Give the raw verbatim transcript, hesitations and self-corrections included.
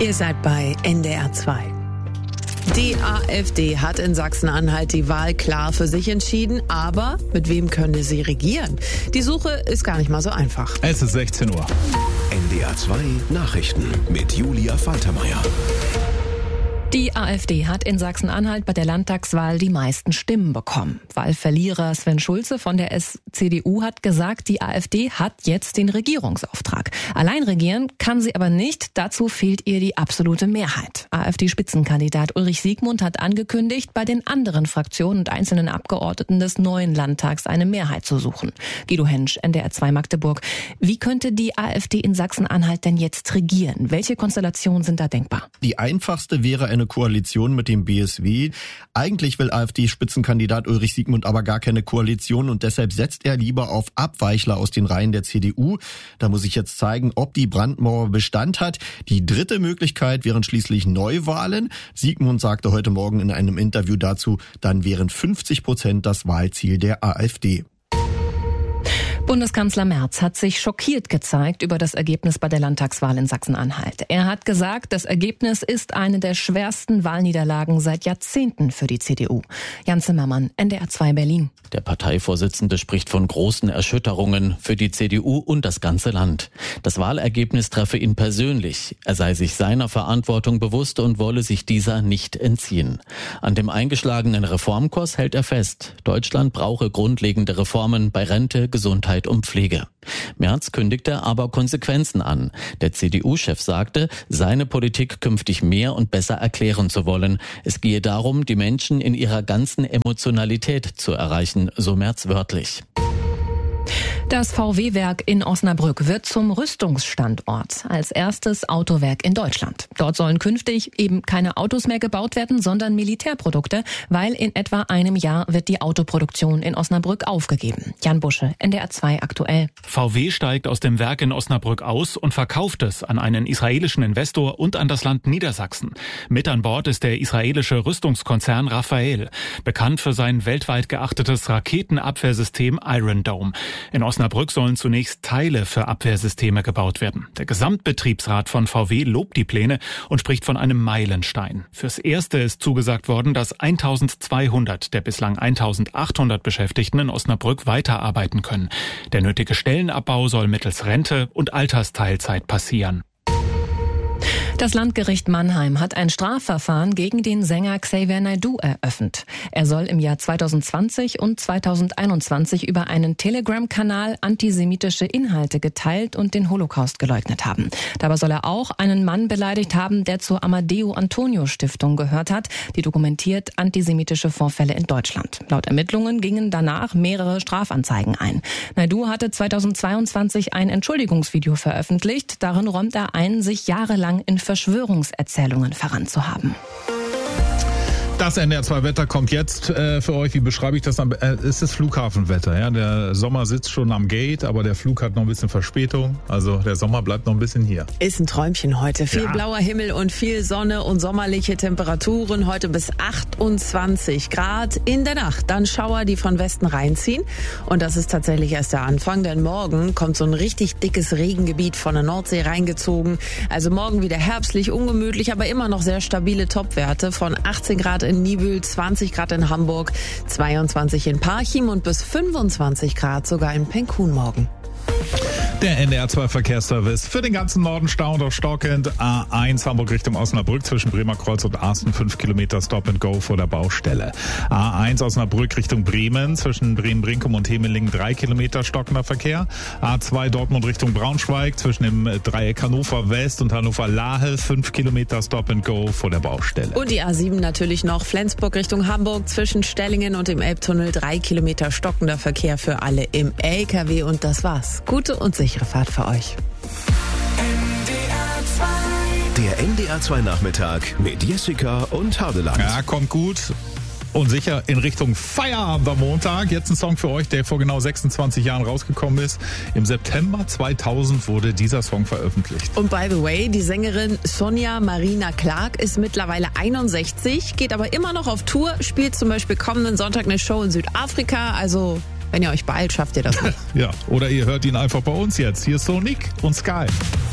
Ihr seid bei N D R zwei. Die AfD hat in Sachsen-Anhalt die Wahl klar für sich entschieden, aber mit wem könne sie regieren? Die Suche ist gar nicht mal so einfach. Es ist sechzehn Uhr. N D R zwei Nachrichten mit Julia Faltermeier. Die AfD hat in Sachsen-Anhalt bei der Landtagswahl die meisten Stimmen bekommen. Wahlverlierer Sven Schulze von der C D U hat gesagt, die AfD hat jetzt den Regierungsauftrag. Allein regieren kann sie aber nicht, dazu fehlt ihr die absolute Mehrheit. AfD-Spitzenkandidat Ulrich Siegmund hat angekündigt, bei den anderen Fraktionen und einzelnen Abgeordneten des neuen Landtags eine Mehrheit zu suchen. Guido Hensch, N D R zwei Magdeburg. Wie könnte die AfD in Sachsen-Anhalt denn jetzt regieren? Welche Konstellationen sind da denkbar? Die einfachste wäre eine Koalition mit dem B S W. Eigentlich will AfD-Spitzenkandidat Ulrich Siegmund aber gar keine Koalition und deshalb setzt er lieber auf Abweichler aus den Reihen der C D U. Da muss ich jetzt zeigen, ob die Brandmauer Bestand hat. Die dritte Möglichkeit wären schließlich Neuwahlen. Siegmund sagte heute Morgen in einem Interview dazu, dann wären fünfzig Prozent das Wahlziel der AfD. Bundeskanzler Merz hat sich schockiert gezeigt über das Ergebnis bei der Landtagswahl in Sachsen-Anhalt. Er hat gesagt, das Ergebnis ist eine der schwersten Wahlniederlagen seit Jahrzehnten für die C D U. Jan Zimmermann, N D R zwei Berlin. Der Parteivorsitzende spricht von großen Erschütterungen für die C D U und das ganze Land. Das Wahlergebnis treffe ihn persönlich. Er sei sich seiner Verantwortung bewusst und wolle sich dieser nicht entziehen. An dem eingeschlagenen Reformkurs hält er fest. Deutschland brauche grundlegende Reformen bei Rente, Gesundheit und Pflege. Merz kündigte aber Konsequenzen an. Der C D U-Chef sagte, seine Politik künftig mehr und besser erklären zu wollen. Es gehe darum, die Menschen in ihrer ganzen Emotionalität zu erreichen, so Merz wörtlich. Das V W-Werk in Osnabrück wird zum Rüstungsstandort, als erstes Autowerk in Deutschland. Dort sollen künftig eben keine Autos mehr gebaut werden, sondern Militärprodukte, weil in etwa einem Jahr wird die Autoproduktion in Osnabrück aufgegeben. Jan Busche, N D R zwei aktuell. V W steigt aus dem Werk in Osnabrück aus und verkauft es an einen israelischen Investor und an das Land Niedersachsen. Mit an Bord ist der israelische Rüstungskonzern Rafael, bekannt für sein weltweit geachtetes Raketenabwehrsystem Iron Dome. In Osnabrück sollen zunächst Teile für Abwehrsysteme gebaut werden. Der Gesamtbetriebsrat von V W lobt die Pläne und spricht von einem Meilenstein. Fürs Erste ist zugesagt worden, dass eintausendzweihundert der bislang eintausendachthundert Beschäftigten in Osnabrück weiterarbeiten können. Der nötige Stellenabbau soll mittels Rente und Altersteilzeit passieren. Das Landgericht Mannheim hat ein Strafverfahren gegen den Sänger Xavier Naidoo eröffnet. Er soll im Jahr zweitausendzwanzig und zweitausendeinundzwanzig über einen Telegram-Kanal antisemitische Inhalte geteilt und den Holocaust geleugnet haben. Dabei soll er auch einen Mann beleidigt haben, der zur Amadeo Antonio Stiftung gehört hat, die dokumentiert antisemitische Vorfälle in Deutschland. Laut Ermittlungen gingen danach mehrere Strafanzeigen ein. Naidoo hatte zweitausendzweiundzwanzig ein Entschuldigungsvideo veröffentlicht. Darin räumt er ein, sich jahrelang in Verschwörungserzählungen voranzuhaben. Das N D R zwei Wetter kommt jetzt äh, für euch. Wie beschreibe ich das? Am, äh, es ist Flughafenwetter. Ja? Der Sommer sitzt schon am Gate, aber der Flug hat noch ein bisschen Verspätung. Also der Sommer bleibt noch ein bisschen hier. Ist ein Träumchen heute. Viel Ja. blauer Himmel und viel Sonne und sommerliche Temperaturen. Heute bis achtundzwanzig Grad in der Nacht. Dann Schauer, die von Westen reinziehen. Und das ist tatsächlich erst der Anfang, denn morgen kommt so ein richtig dickes Regengebiet von der Nordsee reingezogen. Also morgen wieder herbstlich, ungemütlich, aber immer noch sehr stabile Topwerte von achtzehn Grad in Niebüll, zwanzig Grad in Hamburg, zweiundzwanzig in Parchim und bis fünfundzwanzig Grad sogar in Penkun morgen. Der N D R zwei Verkehrsservice für den ganzen Norden stauend auf stockend. A eins Hamburg Richtung Osnabrück zwischen Bremer Kreuz und Arsten, fünf Kilometer Stop and Go vor der Baustelle. A eins Osnabrück Richtung Bremen zwischen Bremen-Brinkum und Hemelingen, drei Kilometer stockender Verkehr. A zwei Dortmund Richtung Braunschweig zwischen dem Dreieck Hannover West und Hannover Lahe, fünf Kilometer Stop and Go vor der Baustelle. Und die A sieben natürlich noch Flensburg Richtung Hamburg zwischen Stellingen und dem Elbtunnel, drei Kilometer stockender Verkehr für alle im L K W und das war's. Gute und sichere Fahrt für euch. Der N D R zwei Nachmittag mit Jessica und Hadeland. Ja, kommt gut und sicher in Richtung Feierabend am Montag. Jetzt ein Song für euch, der vor genau sechsundzwanzig Jahren rausgekommen ist. Im September zweitausend wurde dieser Song veröffentlicht. Und by the way, die Sängerin Sonja Marina Clark ist mittlerweile einundsechzig, geht aber immer noch auf Tour, spielt zum Beispiel kommenden Sonntag eine Show in Südafrika, also wenn ihr euch beeilt, schafft ihr das noch. Ja, oder ihr hört ihn einfach bei uns jetzt. Hier ist Sonic und Sky.